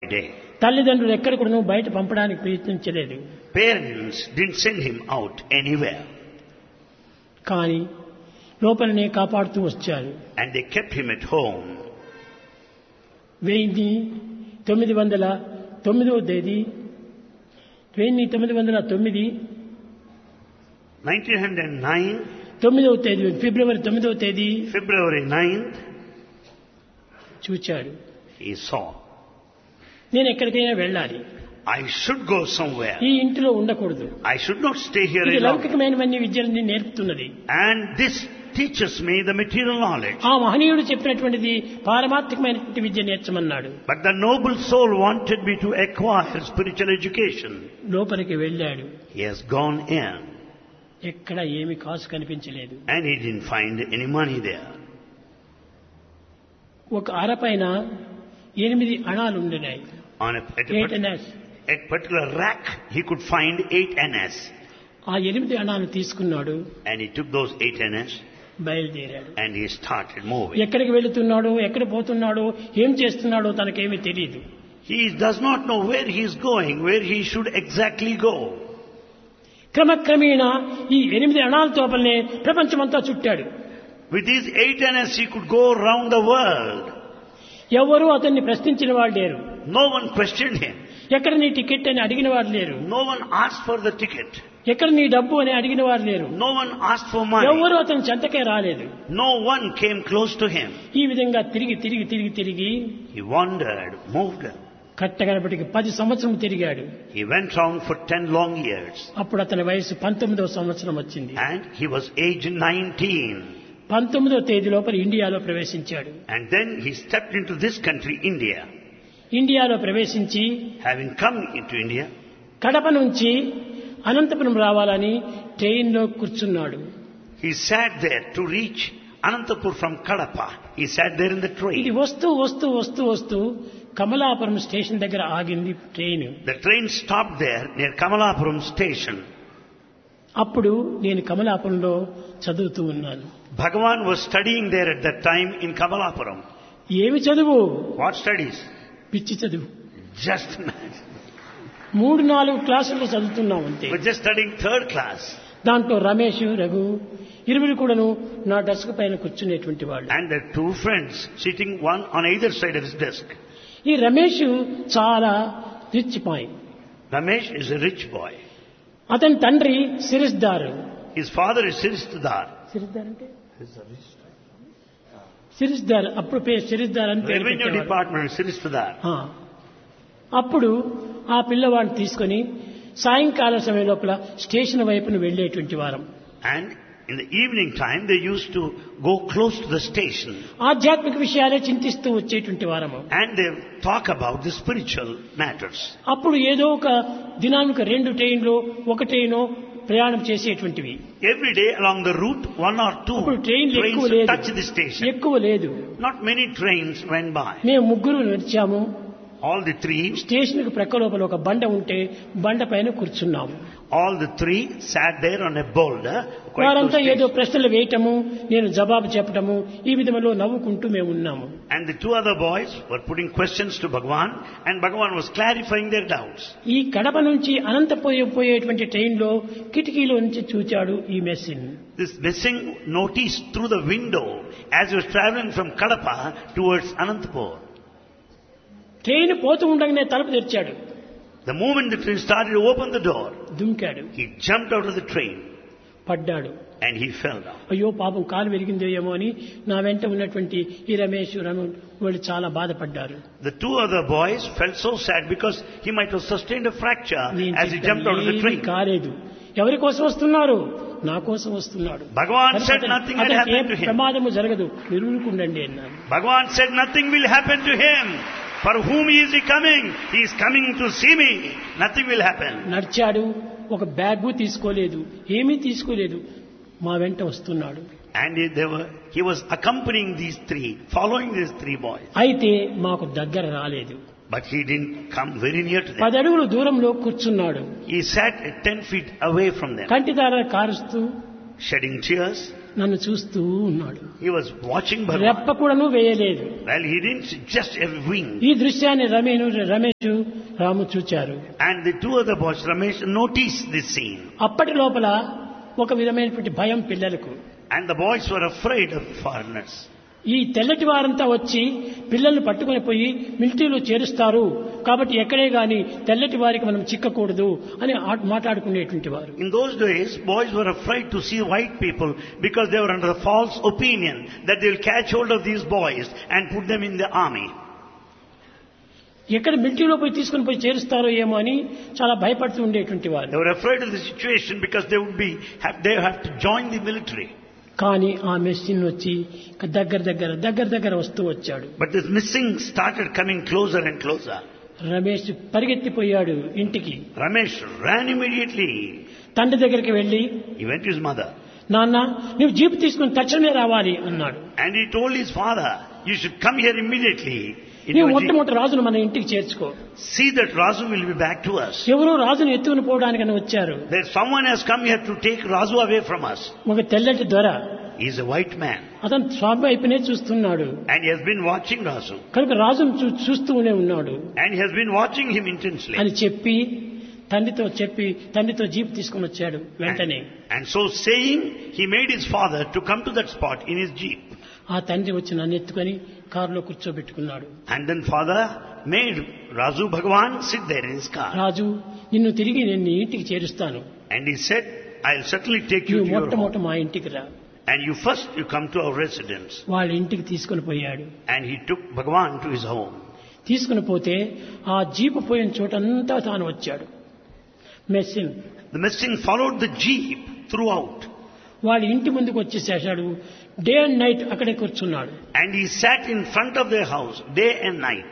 day. తల్లిదండ్రులు ఎక్కడ కూడా బయట పంపడానికి ప్రయత్నించలేదు. Parents didn't send him out anywhere. కానీ లోపలనే కాపాడుతూ వచ్చారు. And they kept him at home. 1909 తేదీ 1909 9వ తేదీ ఫిబ్రవరి 9వ తేదీ February 9th, చూచాడు. he saw, నేను ఎక్కడికైనా వెళ్ళాలి, I should go somewhere. ఈ ఇంటిలో ఉండకూడదు. I should not stay here ఇది alone. లౌకికమైనవన్నీ విద్యలని నేర్పుతున్నది. And this teaches me the material knowledge. ఆ మహనీయుడు చెప్పినటువంటిది పారమార్థికమైనటువంటి విద్య నేర్చమన్నాడు. But the noble soul wanted me to acquire spiritual education. లోపలికి వెళ్ళాడు. He has gone in. ఎక్కడ ఏమి కాసు కనిపించలేదు. And he didn't find any money there. ఒక అరపైన 8 అణాలు ఉండినాయి. On a 8 అనాస్. particular rack, he could find 8 annas. ఆ 8 అణాలు తీసుకున్నాడు. And he took those 8 annas బయలుదేరాడు. and he started moving. ఎక్కడికి వెళుతున్నాడో, ఎక్కడ పోతున్నాడో, ఏం చేస్తున్నాడో తనకేమీ తెలియదు. He does not know where he is going, where he should exactly go. క్రమక్రమేణా ఈ 8 అణాల తోపలనే ప్రపంచమంతా చుట్టాడు. With these 8 annas, he could go around the world. ఎవరూ అతన్ని ప్రశ్నించిన వాళ్ళు లేరు. No one questioned him. ఎక్కడ నీ టికెట్ అని అడిగిన వారు లేరు. No one asked for the ticket. ఎక్కడ నీ డబ్బు అని అడిగిన వారు లేరు. No one asked for money. ఎవరు అతని చెంతకే రాలేదు. No one came close to him. ఈ విధంగా తిరిగి He wandered, moved. కట్టగడపటికి 10 సంవత్సరం తిరిగాడు. He went round for 10 long years. అప్పుడు అతని వయసు 19వ సంవత్సరం వచ్చింది. And he was aged 19. 19వ తేదీ లోపల ఇండియాలో ప్రవేశించాడు. And then he stepped into this country, India. ఇండియాలో ప్రవేశించి Having come into India, Kadapa నుంచి అనంతపురం రావాలని ట్రైన్లో కూర్చున్నాడు. he sat there to reach Anantapur from Kadapa. He sat there in the ఇది train. వస్తూ కమలాపురం స్టేషన్ దగ్గర ఆగింది train. The train stopped there near Kamalapuram station. అప్పుడు నేను కమలాపురంలో చదువుతూ ఉన్నాను. Bhagavan was studying there at that time in Kamalapuram. ఏమి చదువు? What studies? పిచ్చి చదువు. Just mad. 3-4 క్లాసుల్లో చదువుతున్నాం అంతే. We're just studying 3rd class. దాంట్లో రమేష్, రఘు ఇరువురు కూడాను నా డెస్క్ పైన కూర్చునేటువంటి వాళ్ళు. And there are 2 friends sitting one on either side of his desk. ఈ రమేష్ చాలా rich bye. Ramesh is a rich boy. అతని తండ్రి సిరిస్దార్. His father is Siristadar. సిరిస్దార్ అంటే సిరిస్దార్. అప్పుడు సిరిస్దార్ అని పేరు Revenue పెట్టేవారు. department, Siristadar. అప్పుడు ఆ పిల్లవాడిని తీసుకొని సాయంకాల సమయం లోపల స్టేషన్ వైపును వెళ్లేటువంటి వారం. And in the evening time, they used to go close to the station. ఆధ్యాత్మిక విషయాలే చింతిస్తూ వచ్చేటువంటి వారము. And they talk about the spiritual matters. అప్పుడు ఏదో ఒక దినానికి 2 ట్రైన్లు, 1 ట్రైను ప్రయాణం చేసేటువంటివి. Every day along the route, 1 or 2 అప్పుడు ట్రైన్లు trains ఎక్కువ లేదు. touch the station. ఎక్కువ లేదు. Not many trains went by. మేము 3 నడిచాము. All the 3, స్టేషన్ కు ప్రక్క లోపల ఒక బండ ఉంటే బండ పైన కూర్చున్నాము. all the 3 sat there on a boulder. Quite వారంతా close ఏదో station. ప్రశ్నలు వేయటము, నేను జవాబు చెప్పటము, ఈ విధంలో నవ్వుకుంటూ మేము ఉన్నాము. And the 2 other boys were putting questions to Bhagavan, and Bhagavan was clarifying their doubts. ఈ కడప నుంచి అనంతపోయేటువంటి ట్రైన్లో కిటికీలో నుంచి చూచాడు ఈ మెస్సిన్. This missing noticed through the window as he was traveling from Kadapa towards Anantapur. Train పోతూ ఉండగానే తలుపు తెరిచాడు. The moment the train started to open the door, దుంకాడు. he jumped out of the train పడ్డాడు. and he fell down. అయ్యో పాపం కాలు విరిగిందో ఏమో అని నా వెంట ఉన్నటువంటి ఈ రమేష్, రమణ్ వాళ్ళు చాలా బాధపడ్డారు. The 2 other boys felt so sad because he might have sustained a fracture as he jumped out of the train. కాలేదు. ఎవరి కోసం వస్తున్నారు? నా కోసం వస్తున్నాడు. Bhagavan said nothing had అతనికి ఏ happened to him. ప్రమాదము జరగదు, నిరుకుండండి అన్నాను. Bhagavan said nothing will happen to him. For whom is he coming? He is coming to see me. Nothing will happen. నడిచాడు. ఒక బ్యాగు తీసుకోలేదు, ఏమీ తీసుకోలేదు, మా వెంట వస్తున్నాడు. And he was accompanying these 3, following these 3 boys. అయితే మాకు దగ్గర రాలేదు. But he didn't come very near to them. 10 అడుగులు దూరంలో కూర్చున్నాడు. He sat at 10 feet away from them, కంటిదార కారుస్తూ shedding tears. నన్ను చూస్తూ ఉన్నాడు. He was watching Bhagavan. రెప్ప కూడాను వేయలేదు. Well, he didn't just a wing. ఈ దృశ్యాన్ని రమేష్ రాము చూచారు. And the two other boys, Ramesh, noticed this scene. అప్పటి లోపల ఒక విధమైనటువంటి భయం పిల్లలకు. And the boys were afraid of foreigners. ఈ తెల్లటి వారంతా వచ్చి పిల్లల్ని పట్టుకుని పోయి మిలిటరీలో చేరుస్తారు కాబట్టి ఎక్కడే గాని తెల్లటి వారికి మనం చిక్కకూడదు అని మాట్లాడుకునేటువంటి వారు. In those days, boys were afraid to see white people because they were under the false opinion that they will catch hold of these boys and put them in the army. ఎక్కడ మిలిటరీలో పోయి తీసుకుని పోయి చేరుస్తారో ఏమో అని చాలా భయపడుతూ ఉండేటువంటి వారు. They were afraid of the situation because they have to join the military. కానీ ఆ మెషిన్ వచ్చి దగ్గర వస్తూ వచ్చాడు. But this missing started coming closer and closer. Ramesh పరిగెత్తిపోయాడు ఇంటికి. Ramesh ran immediately. తండ్రి దగ్గరికి వెళ్లి, He went to his mother. నాన్న, నువ్వు జీప్ తీసుకుని తక్షణమే రావాలి అన్నాడు. And he told his father, you should come here immediately. నీవు మొట్టమొదటి రాజును మన ఇంటికి చేర్చుకో. See that Razu will be back to us. ఎవరో రాజును ఎత్తుకుని పోవడానికని వచ్చారు. There someone has come here to take Razu away from us. ఒక తెల్లటి దొర. He is a white man. అతను స్వామి వైపునే చూస్తున్నాడు. And he has been watching Razu. కనుక రాజును చూస్తూనే ఉన్నాడు. And he has been watching him intensely. అని చెప్పి తండ్రితో జీప్ తీసుకుని వచ్చాడు వెంటనే. And so saying, he made his father to come to that spot in his jeep. ఆ తండ్రి వచ్చి నన్ను ఎత్తుకొని కారులో కూర్చోబెట్టుకున్నాడు. And then father made Razu Bhagavan sit there in his car. రాజు, నిన్ను తిరిగి నేను ఇంటికి చేరుస్తాను. And he said, I'll certainly take you to your home. మా ఇంటికి రా. And you come to our residence. వాళ్ళ ఇంటికి తీసుకుని పోయాడు. And he took Bhagavan to his home. తీసుకుని పోతే ఆ జీపు పోయిన చోటంతా తాను వచ్చాడు. The missing followed the jeep throughout. వాళ్ళ ఇంటి ముందుకు వచ్చేసేసాడు. డే అండ్ నైట్ అక్కడే కూర్చున్నాడు. And he sat in front of their house day and night.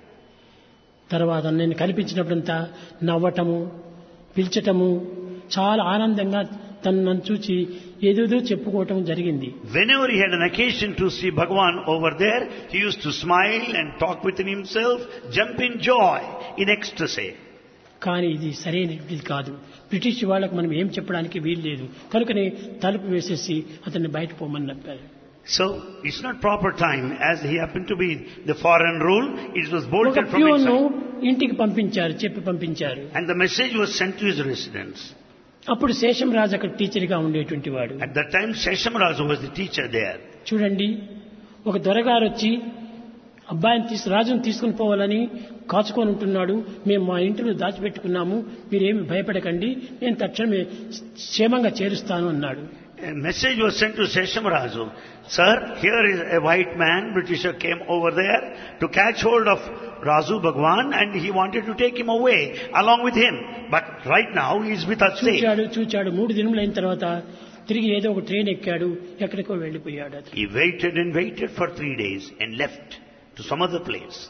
తర్వాత నేను కనిపించినప్పుడంతా నవ్వటము, పిలిచటము, చాలా ఆనందంగా నన్ను చూచి ఏదేదో చెప్పుకోవటం జరిగింది. Whenever he had an occasion to see Bhagavan over there, he used to smile and talk within himself, jump in joy, in ecstasy. కానీ ఇది సరైనది కాదు. బ్రిటిష్ వాళ్ళకు మనం ఏం చెప్పడానికి వీలు లేదు. కనుకనే తలుపు వేసేసి అతన్ని బయట పోమని చెప్పారు. So it's not proper time, as he happened to be the foreign rule. It was bolted from inside. ఇంటికి పంపించారు. And the message was sent to his residence. అప్పుడు శేషంరాజు అక్కడ టీచర్ గా ఉండేటువంటి వాడు. At that time, Seshamrazu was the teacher there. చూడండి, ఒక దొరగారు వచ్చి రాజును తీసుకుని పోవాలని కాచుకొని ఉంటున్నాడు. మేము మా ఇంటిలో దాచిపెట్టుకున్నాము, మీరేమి భయపడకండి, నేను తక్షణమే క్షేమంగా చేరుస్తాను అన్నాడు. A message was sent to Seshamrazu. Sir, here is a white man, Britisher came over there to catch hold of Razu Bhagavan and he wanted to take him away along with him. But right now he is with us safe. చూచాడు 3 దినములైన తర్వాత తిరిగి ఏదో ఒక train ఎక్కాడు, ఎక్కడికో వెళ్ళిపోయాడు. He waited and waited for 3 days and left to some other place.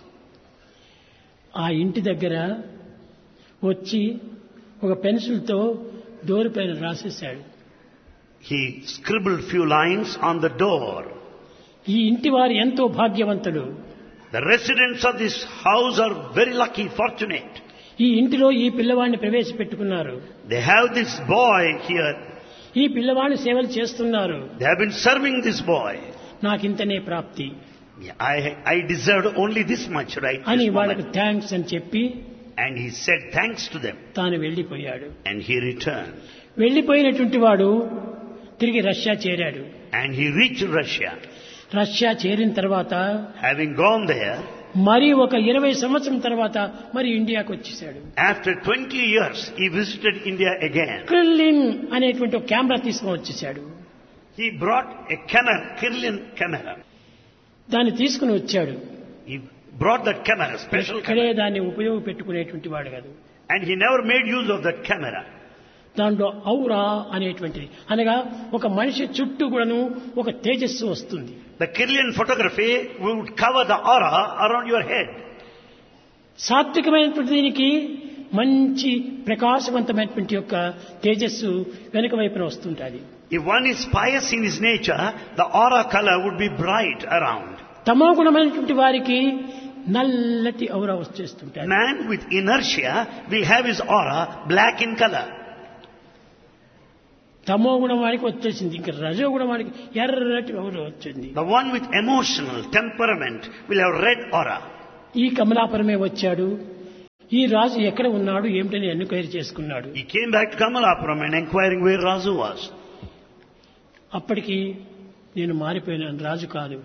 ఆ ఇంటి దగ్గర వచ్చి ఒక పెన్సిల్ తో డోర్ పైన రాసేశాడు. He scribbled few lines on the door. ఈ ఇంటి వారు ఎంతో భాగ్యవంతుడు. The residents of this house are very lucky, fortunate. ఈ ఇంటిలో ఈ పిల్లవాడిని ప్రవేశపెట్టుకున్నారు. They have this boy here. ఈ పిల్లవాడిని సేవలు చేస్తున్నారు. They have been serving this boy. నాకింతనే ప్రాప్తి. I deserved only this much right అని వాళ్ళకి థాంక్స్ అని చెప్పి, and he said thanks to them. తాను వెళ్ళిపోయాడు. And he returned. వెళ్ళిపోయినటువంటి వాడు తిరిగి రష్యా చేరాడు. And he reached Russia. Russia చేరిన తర్వాత, having gone there, మరి ఒక 20 సంవత్సరం తర్వాత మరి ఇండియాకు వచ్చేసాడు. After 20 years he visited India again. క్రిల్లిన్ అనేటువంటి ఒక కెమెరా తీసుకొని వచ్చేసాడు. He brought a camera, Kirlian camera. దాన్ని తీసుకుని వచ్చాడు. He brought that camera, special camera. దాన్ని ఉపయోగపెట్టుకునేటువంటి వాడు కాదు. And he never made use of that camera. దాంట్లో ఔరా అనేటువంటిది, అనగా ఒక మనిషి చుట్టూ కూడాను ఒక తేజస్సు వస్తుంది. The Kirlian photography would cover the aura around your head. సాత్వికమైనటువంటి దీనికి మంచి ప్రకాశవంతమైనటువంటి యొక్క తేజస్సు వెనుక వైపున వస్తుంటుంది. If one is pious in his nature, the aura color would be bright around. తమో గుణమైనటువంటి వారికి నల్లటి ఔరా వచ్చేస్తుంటాయి. Man with inertia will have his aura black in color. తమో గుణం వాడికి వచ్చేసింది, ఇంకా రజో గుణం వాడికి ఎర్రటి వచ్చింది. The one with emotional temperament will have red aura. ఈ కమలాపురమే వచ్చాడు. ఈ రాజు ఎక్కడ ఉన్నాడు ఏమిటని ఎన్క్వైరీ చేసుకున్నాడు. He came back to Kamalapuram and inquiring where Razu was. అప్పటికి నేను మారిపోయినాను, రాజు కాదు.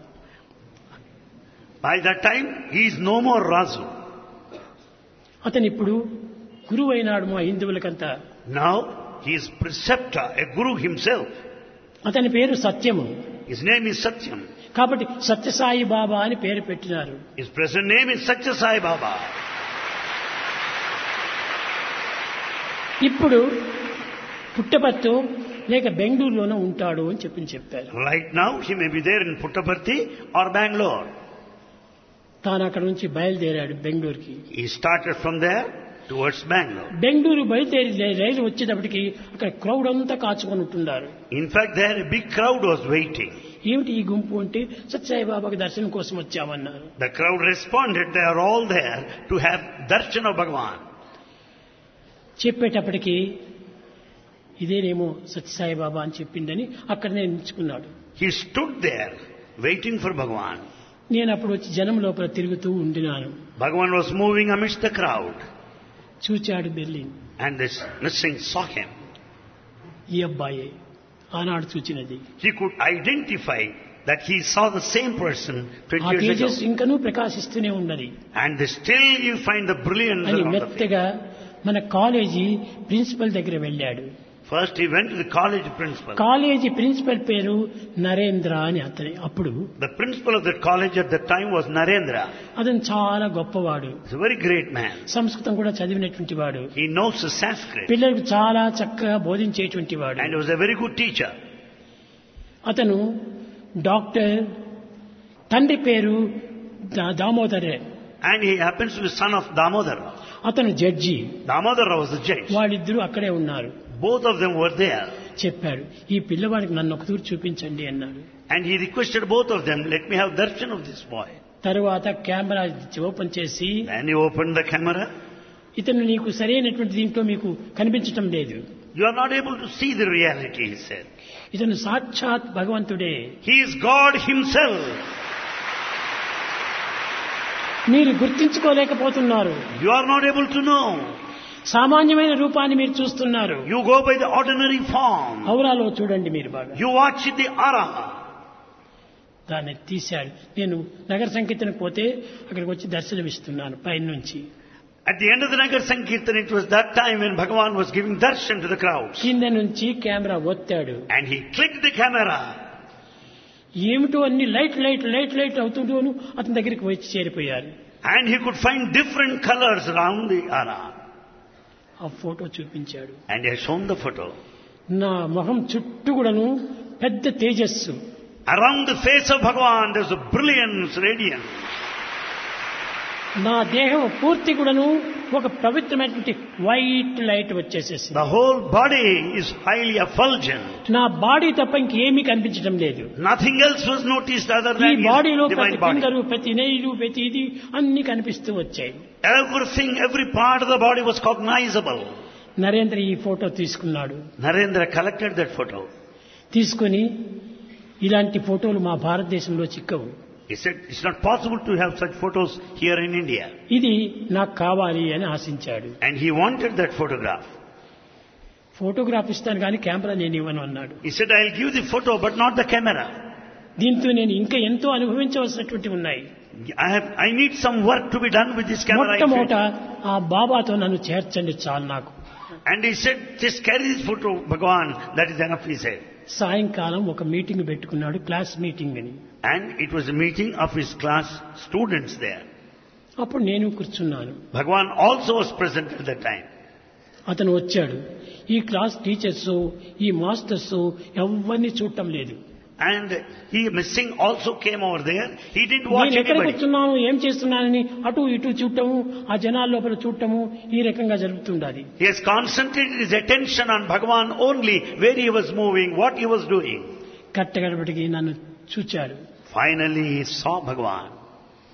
By that time, he is no more Razu. అతను ఇప్పుడు గురువు అయినాడు మా హిందువులకంతా. Now, he is preceptor, a guru himself. అతని పేరు సత్యము. His name is Satyam. కాబట్టి సత్యసాయి బాబా అని పేరు పెట్టినారు. His present name is Satya Sai Baba. ఇప్పుడు పుట్టపర్తి లేక బెంగళూరులోనే ఉంటాడు అని చెప్పారు. Right now, he may be there in Puttaparthi or Bangalore. తాను అక్కడ నుంచి బయలుదేరాడు బెంగళూరుకి. He started from there towards Bangalore. Bengaluru బయలుదేరి రైలు వచ్చేటప్పటికి అక్కడ క్రౌడ్ అంతా కాచుకొని ఉంటున్నారు. In fact, there a big crowd was waiting. ఏమిటి ఈ గుంపు అంటే సత్యసాయి బాబాకి దర్శనం కోసం వచ్చామన్నారు. The crowd responded, they are all there to have darshan of Bhagavan. చెప్పేటప్పటికి ఇదేనేమో సత్యసాయి బాబా అని చెప్పిందని అక్కడనే నిల్చుకున్నాడు. He stood there waiting for Bhagavan. నేను అప్పుడు వచ్చి జనం లోపల తిరుగుతూ ఉండినాను. Bhagavan was moving amidst the crowd. చూచాడు Berlin. And this Nrsimha saw him. ఈ అబ్బాయే ఆనాడు చూచినది. He could identify that he saw the same person 20 ఆ years ago. తేజస్సు ఇంకనూ ప్రకాశిస్తూనే ఉన్నది. And still you find the brilliance అని around the face. మెత్తగా మన కాలేజీ ప్రిన్సిపల్ దగ్గర వెళ్ళాడు. First he went to the college principal. College principal పేరు నరేంద్ర అని అతని. అప్పుడు The principal of that college at that time was Narendra. అతను చాలా గొప్పవాడు. He's a very great man. సంస్కృతం కూడా చదివినటువంటి వాడు. He knows the Sanskrit. పిల్లలకు చాలా చక్కగా బోధించేటువంటి వాడు. And he was a very good teacher. అతను డాక్టర్, తండ్రి పేరు దామోదరే. And he happens to be son of Damodara. అతను judge. Damodara was the judge. వాళ్ళిద్దరూ అక్కడే ఉన్నారు. Both of them were there. చెప్పాడు, ఈ పిల్లవాడికి నన్ను ఒక తూరు చూపించండి అన్నాడు. And he requested both of them, let me have darshan of this boy. తరువాత కెమెరా ఓపెన్ చేసి, Then he opened the camera. ఇతను నీకు సరైనటువంటి దీంట్లో మీకు కనిపించటం లేదు. You are not able to see the reality, he said. ఇతను సాక్షాత్ భగవంతుడే. He is God himself. మీరు గుర్తించుకోలేకపోతున్నారు. You are not able to know. సామాన్యమైన రూపాన్ని మీరు చూస్తున్నారు. You go by the ordinary form. ఔరాలో చూడండి మీరు బాగా. You watch the aura. దాన్ని తీశాడు. నేను నగర సంకీర్తనకు పోతే అక్కడికి వచ్చి దర్శనమిస్తున్నాను పైన నుంచి. At the end of the Nagar Sankirtan, it was that time when Bhagavan was giving darshan to the crowds. కింద నుంచి camera ఒత్తాడు. And he clicked the camera. ఏమిటో అన్ని లైట్ అవుతుంటూను అతని దగ్గరికి వచ్చి చేరిపోయారు. And he could find different colors around the aura. ఆ photo చూపించాడు. And he has shown the photo. నా మొహం చుట్టూ కూడాను పెద్ద తేజస్సు. Around the face of Bhagavan, there's a brilliance, radiance. నా దేహం పూర్తి కూడాను ఒక పవిత్రమైనటువంటి white light వచ్చేసేసింది. The whole body is highly effulgent. నా బాడీ తప్ప ఇంకేమీ కనిపించడం లేదు. Nothing else was noticed other ఈ than బాడీలో his ప్రతి divine body. ఫింగరు, ప్రతి నెయిలు, ప్రతి ఇది అన్ని కనిపిస్తూ వచ్చాయి. Everything, every part of the body was cognizable. Narendra ఈ ఫోటో తీసుకున్నాడు. Narendra collected that photo. తీసుకొని ఇలాంటి ఫోటోలు మా భారతదేశంలో చిక్కవు. He said, it's not possible to have such photos here in India. ఇది నాకు కావాలి అని ఆశించాడు. And he wanted that photograph. Photograph ఇస్తాను కానీ కెమెరా నేను ఇవ్వను అన్నాడు. He said, I'll give the photo, but not the camera. దీంతో నేను ఇంకా ఎంతో అనుభవించవలసినటువంటి ఉన్నాయి. I need some work to be done with this camera. మొట్టమొదట ఆ బాబాతో నన్ను చేర్చండి చాలు నాకు. And he said, just carry this photo, Bhagavan, that is enough, he said. సాయంకాలం ఒక మీటింగ్ పెట్టుకున్నాడు, క్లాస్ మీటింగ్ అని. And it was a meeting of his class students there. అప్పుడు నేను కూర్చున్నాను. Bhagavan also was present at that time. అతను వచ్చాడు. ఈ క్లాస్ టీచర్స్, ఈ మాస్టర్స్ ఎవరిని చూడటం లేదు. And Missing also came over there. He didn't watch నేను ఎక్కడ anybody. కూర్చున్నాను, ఏం చేస్తున్నానని అటు ఇటు చూడటము, ఆ జనాల లోపల చూడటము ఈ రకంగా జరుగుతుండాలి. He has concentrated his attention on Bhagavan only, where he was moving, what he was doing. కట్టగడపటికి నన్ను చూచాడు. Finally he saw Bhagavan.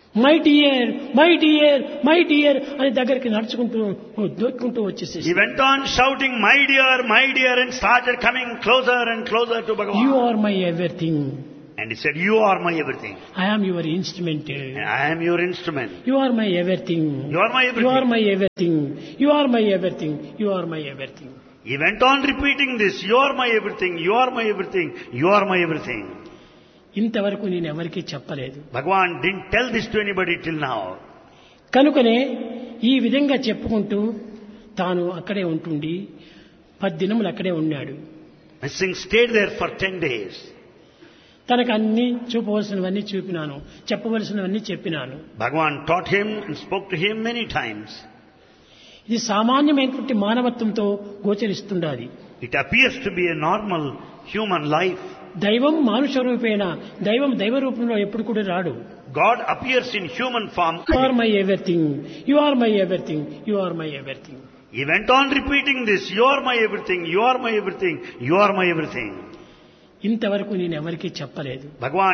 My dear my dear my dear అని దగ్గరికి నడుచుకుంటూ దొక్కుంటూ వచ్చేసేసి He went on shouting, my dear, and started coming closer and closer to Bhagavan. You are my everything. And he said, you are my everything. I am your instrument. And I am your instrument. You are my everything. You are my everything. You are my everything. You are my everything. You are my everything. He went on repeating this, you are my everything, you are my everything, you are my everything. ఇంతవరకు నేను ఎవరికీ చెప్పలేదు. Bhagavan didn't tell this to anybody till now. కనుకనే ఈ విధంగా చెప్పుకుంటూ తాను అక్కడే ఉంటుండి 10 దినములు అక్కడే ఉన్నాడు. Singh stayed there for 10 days. తనకు అన్ని చూపవలసినవన్నీ చూపినాను, చెప్పవలసినవన్నీ చెప్పినాను. Bhagavan taught him and spoke to him many times. ఇది సామాన్యమైనటువంటి మానవత్వంతో గోచరిస్తుండాలి. It appears to be a normal human life. దైవం మానుష రూపేణ, దైవం దైవ రూపంలో ఎప్పుడు కూడా రాడు. God appears in human form. You are my everything. You are my everything. You are my everything. He went on repeating this, you are my everything, you are my everything, you are my everything. ఇంతవరకు నేను ఎవరికీ చెప్పలేదు. Bhagavan